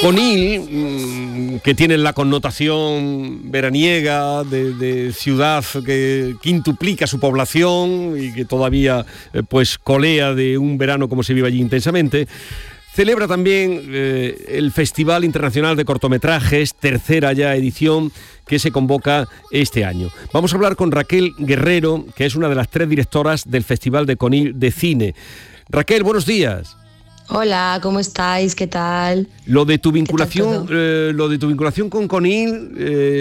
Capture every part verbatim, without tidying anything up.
Conil, que tiene la connotación veraniega de, de ciudad que quintuplica su población y que todavía eh, pues colea de un verano como se vive allí intensamente, celebra también eh, el Festival Internacional de Cortometrajes, tercera ya edición, que se convoca este año. Vamos a hablar con Raquel Guerrero, que es una de las tres directoras del Festival de Conil de Cine. Raquel, buenos días. Hola, ¿cómo estáis? ¿Qué tal? Lo de tu vinculación, eh, lo de tu vinculación con Conil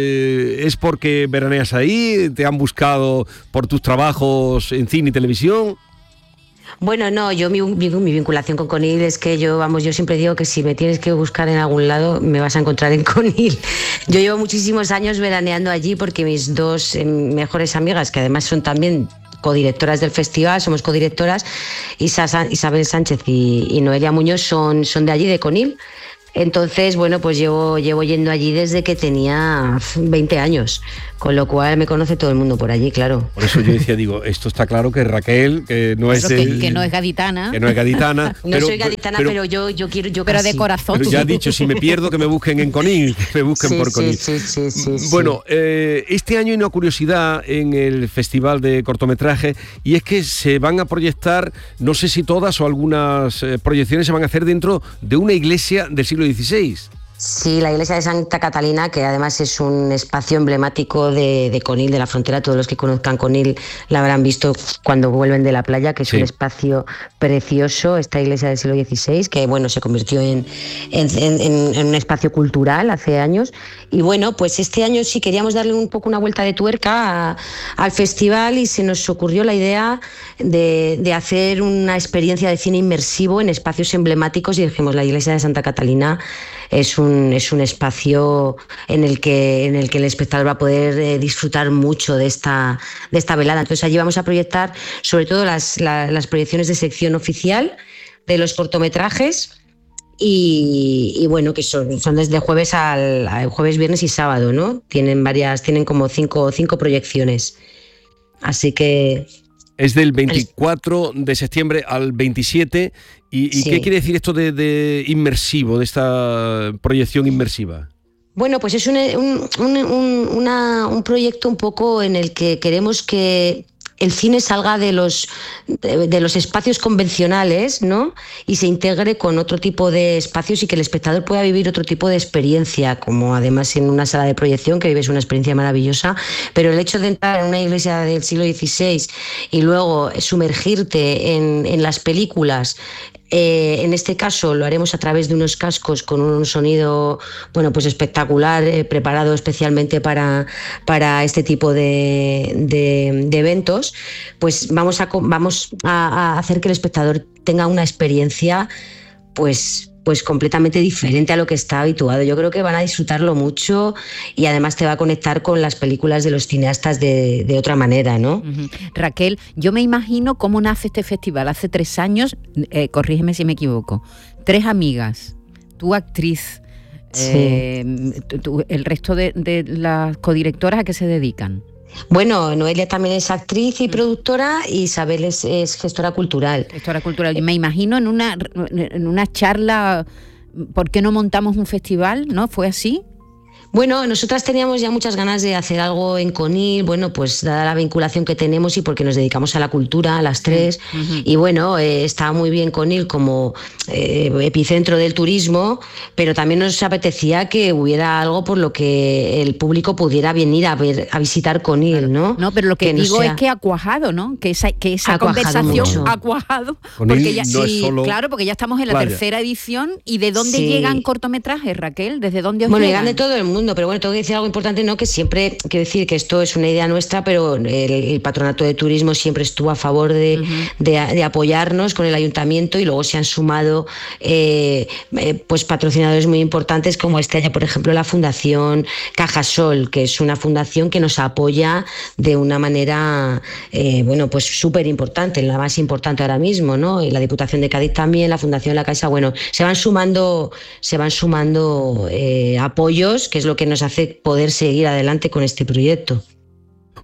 eh, es porque veraneas ahí, te han buscado por tus trabajos en cine y televisión. Bueno, no, yo mi, mi, mi vinculación con Conil es que yo, vamos, yo siempre digo que si me tienes que buscar en algún lado, me vas a encontrar en Conil. Yo llevo muchísimos años veraneando allí porque mis dos eh, mejores amigas, que además son también codirectoras del festival, somos codirectoras, Isa, Isabel Sánchez y, y Noelia Muñoz son, son de allí, de Conil. Entonces, bueno, pues llevo, llevo yendo allí desde que tenía veinte años, con lo cual me conoce todo el mundo por allí, claro. Por eso yo decía, digo, esto está claro que Raquel, que no es... Que, el, que no es gaditana. Que no es gaditana. No pero, soy gaditana, pero, pero yo, yo quiero... Yo pero casi. de corazón. Pero ya has dicho, si me pierdo, que me busquen en Conil, que me busquen sí, por Conil. Sí, sí, sí, sí, bueno, eh, este año hay una curiosidad en el Festival de Cortometraje, y es que se van a proyectar, no sé si todas o algunas eh, proyecciones se van a hacer dentro de una iglesia del siglo dieciséis. Sí, la iglesia de Santa Catalina, que además es un espacio emblemático de, de Conil, de la frontera. Todos los que conozcan Conil la habrán visto cuando vuelven de la playa, que es sí. un espacio precioso, esta iglesia del siglo dieciséis, que bueno, se convirtió en, en, en, en un espacio cultural hace años. Y bueno, pues este año sí queríamos darle un poco una vuelta de tuerca a, al festival, y se nos ocurrió la idea de, de hacer una experiencia de cine inmersivo en espacios emblemáticos, y dijimos, la iglesia de Santa Catalina es un, es un espacio en el que, en el que el espectador va a poder eh, disfrutar mucho de esta, de esta velada. Entonces allí vamos a proyectar sobre todo las, la, las proyecciones de sección oficial de los cortometrajes, y, y bueno, que son, son desde jueves al, al jueves, viernes y sábado, ¿no? Tienen varias, tienen como cinco, cinco proyecciones. Así que... Es del veinticuatro de septiembre al veintisiete. ¿Y, y sí. qué quiere decir esto de, de inmersivo, de esta proyección inmersiva? Bueno, pues es un, un, un, un, una, un proyecto un poco en el que queremos que el cine salga de los, de, de los espacios convencionales, ¿no? Y se integre con otro tipo de espacios, y que el espectador pueda vivir otro tipo de experiencia, como además en una sala de proyección, que vives una experiencia maravillosa. Pero el hecho de entrar en una iglesia del siglo dieciséis y luego sumergirte en, en las películas, Eh, en este caso lo haremos a través de unos cascos con un sonido, bueno, pues espectacular, eh, preparado especialmente para, para este tipo de, de, de eventos. Pues vamos, a, vamos a, a hacer que el espectador tenga una experiencia pues pues completamente diferente a lo que está habituado. Yo creo que van a disfrutarlo mucho, y además te va a conectar con las películas de los cineastas de, de otra manera, ¿no? Uh-huh. Raquel, yo me imagino cómo nace este festival. Hace tres años, eh, corrígeme si me equivoco, tres amigas, tú actriz, sí. eh, tú, el resto de, de las codirectoras, ¿a qué se dedican? Bueno, Noelia también es actriz y productora, y Isabel es, es gestora cultural. Gestora cultural. Y me imagino en una, en una charla, ¿por qué no montamos un festival? ¿No? ¿Fue así? Bueno, nosotras teníamos ya muchas ganas de hacer algo en Conil, bueno, pues dada la vinculación que tenemos y porque nos dedicamos a la cultura, a las tres, uh-huh. y bueno, eh, está muy bien Conil como eh, epicentro del turismo, pero también nos apetecía que hubiera algo por lo que el público pudiera venir a ver, a visitar Conil, ¿no? No, pero lo que, que digo no sea... es que ha cuajado, ¿no? Que esa, que esa conversación mucho. ha cuajado. Porque ya, no sí, solo claro, porque ya estamos en la playa. tercera edición. ¿Y de dónde sí. llegan cortometrajes, Raquel? ¿Desde dónde os bueno, llegan? llegan de todo el mundo. Pero bueno, tengo que decir algo importante, ¿no? Que siempre, quiero decir que esto es una idea nuestra, pero el, el Patronato de Turismo siempre estuvo a favor de, uh-huh. de, de apoyarnos con el ayuntamiento, y luego se han sumado eh, eh, pues patrocinadores muy importantes, como este año, por ejemplo, la Fundación Cajasol, que es una fundación que nos apoya de una manera, eh, bueno, pues súper importante, la más importante ahora mismo, ¿no? Y la Diputación de Cádiz también, la Fundación La Caixa, bueno, se van sumando, se van sumando eh, apoyos, que es lo que nos hace poder seguir adelante con este proyecto.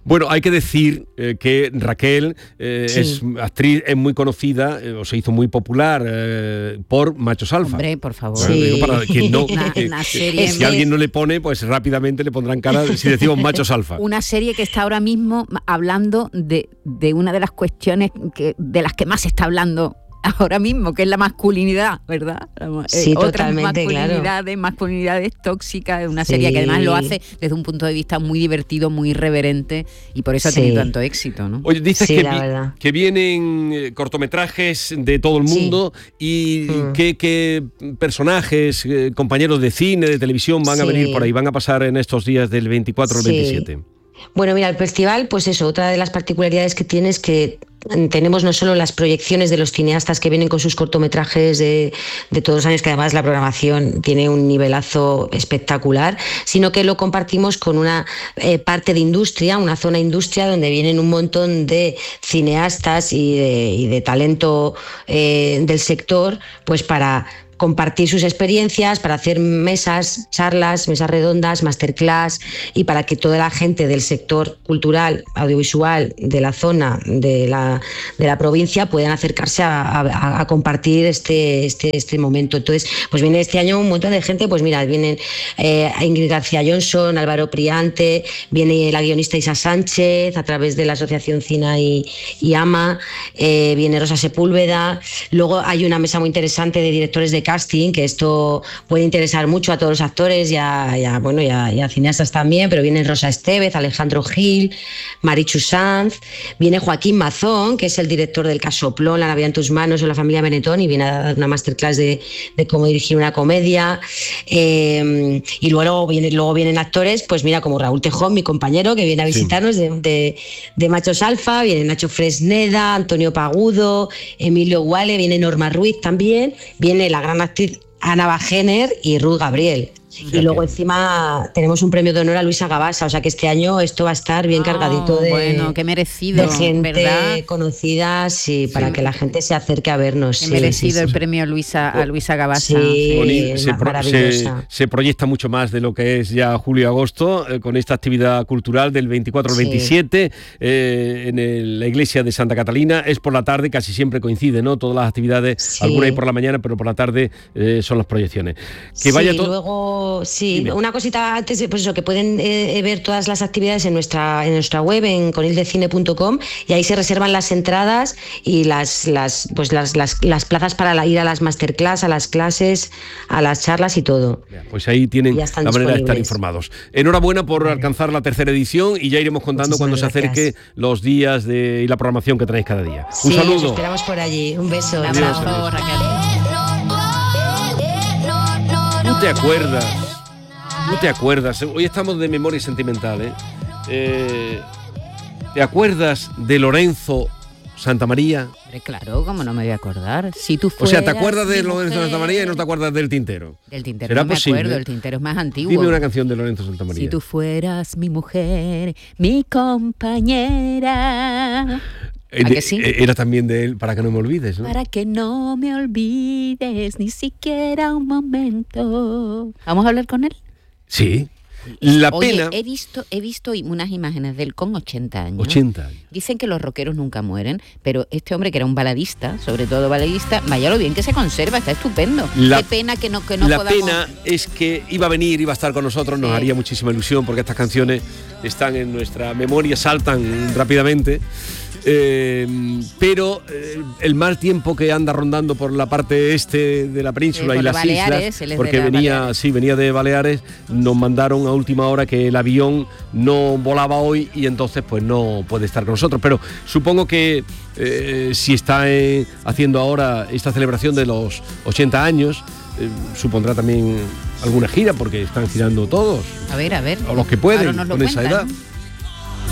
Bueno, hay que decir eh, que Raquel eh, sí. es actriz, es muy conocida, eh, o se hizo muy popular eh, por Machos Alfa. Hombre, por favor. Bueno, sí. digo para quien no, una, que, una que, serie que si alguien no le pone, pues rápidamente le pondrán cara si decimos Machos Alfa. Una serie que está ahora mismo hablando de, de una de las cuestiones que, de las que más se está hablando ahora mismo, que es la masculinidad, ¿verdad? Sí, eh, totalmente, otras masculinidades, claro. masculinidades tóxicas, es una sí. serie que además lo hace desde un punto de vista muy divertido, muy irreverente, y por eso sí. ha tenido tanto éxito, ¿no? Oye, dices sí, que, la vi, verdad. que vienen eh, cortometrajes de todo el mundo sí. y mm. ¿qué, qué personajes, eh, compañeros de cine, de televisión van sí. a venir por ahí, van a pasar en estos días del veinticuatro al sí. veintisiete? Bueno, mira, el festival, pues eso, otra de las particularidades que tiene es que tenemos no solo las proyecciones de los cineastas que vienen con sus cortometrajes de, de todos los años, que además la programación tiene un nivelazo espectacular, sino que lo compartimos con una eh, parte de industria, una zona industria donde vienen un montón de cineastas y de, y de talento eh, del sector, pues para compartir sus experiencias, para hacer mesas, charlas, mesas redondas, masterclass, y para que toda la gente del sector cultural, audiovisual, de la zona, de la, de la provincia, puedan acercarse a, a, a compartir este, este, este momento. Entonces, pues viene este año un montón de gente, pues mira, vienen eh, Ingrid García Johnson, Álvaro Priante, viene la guionista Isa Sánchez, a través de la Asociación Cina y, y Ama, eh, viene Rosa Sepúlveda, luego hay una mesa muy interesante de directores de casting, que esto puede interesar mucho a todos los actores y a, y a, bueno, y a, y a cineastas también, pero vienen Rosa Estevez, Alejandro Gil, Marichu Sanz, viene Joaquín Mazón, que es el director del Casoplón, La Navidad en tus manos o La familia Benetton, y viene a dar una masterclass de, de cómo dirigir una comedia, eh, y luego, viene, luego vienen actores, pues mira, como Raúl Tejón, mi compañero, que viene a visitarnos sí. de, de, de Machos Alfa, viene Nacho Fresneda, Antonio Pagudo, Emilio Guale, viene Norma Ruiz también, viene la gran actriz Ana Bajener y Ruth Gabriel. Y luego encima tenemos un premio de honor a Luisa Gabasa, o sea que este año esto va a estar bien oh, cargadito de, bueno, qué merecido, de gente ¿verdad? Conocida, sí, para sí. que la gente se acerque a vernos. Qué sí, merecido sí, el sí. premio a Luisa, a Luisa Gabasa. Sí, sí. Se, pro, se, se proyecta mucho más de lo que es ya julio y agosto, eh, con esta actividad cultural del veinticuatro al veintisiete sí. eh, en el, la iglesia de Santa Catalina. Es por la tarde, casi siempre coincide, ¿no? Todas las actividades, sí. algunas hay por la mañana, pero por la tarde eh, son las proyecciones. Que sí, vaya todo. Luego, sí, Dime. una cosita antes, pues eso, que pueden eh, ver todas las actividades en nuestra en nuestra web, en conildecine punto com, y ahí se reservan las entradas y las las pues las las, las plazas para la, ir a las masterclass, a las clases, a las charlas y todo. Pues ahí tienen la manera de estar informados. Enhorabuena por sí. alcanzar la tercera edición, y ya iremos contando Muchísimas cuando gracias. se acerque los días de, y la programación que traéis cada día. Sí, un saludo. Os esperamos por allí. Un beso. Un abrazo, Raquel. ¿Tú te acuerdas? ¿No te acuerdas? Hoy estamos de memoria sentimental, ¿eh? eh ¿Te acuerdas de Lorenzo Santamaría? Claro, ¿cómo no me voy a acordar? Si tú o sea, ¿te acuerdas de Lorenzo mujer... Santamaría y no te acuerdas del Tintero? Del Tintero ¿Será no me posible? acuerdo, el Tintero es más antiguo. Dime una canción de Lorenzo Santamaría. Si tú fueras mi mujer, mi compañera... Eh, de, sí? Era también de él, Para que no me olvides, ¿no? Para que no me olvides ni siquiera un momento. ¿Vamos a hablar con él? Sí. La Oye, pena... he visto, he visto unas imágenes de él con ochenta años. ochenta años. Dicen que los rockeros nunca mueren, pero este hombre, que era un baladista, sobre todo baladista, vaya lo bien que se conserva, está estupendo. La, Qué pena que no, que no la podamos... pena es que iba a venir, iba a estar con nosotros, nos sí. haría muchísima ilusión, porque estas canciones están en nuestra memoria, saltan rápidamente. Eh, pero eh, el mal tiempo que anda rondando por la parte este de la península sí, y las Baleares, islas, porque venía, sí, venía de Baleares, nos mandaron a última hora que el avión no volaba hoy y entonces pues no puede estar con nosotros. Pero supongo que eh, si está eh, haciendo ahora esta celebración de los ochenta años, eh, supondrá también alguna gira, porque están girando todos. A ver, a ver. O los que pueden con esa cuentan. edad.